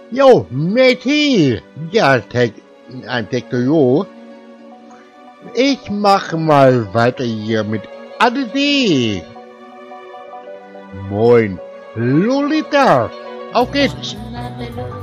Jo, Meti. Ja, ein Tektojo. Ich mache mal weiter hier mit ADD. Moin, Lolita. Auf geht's.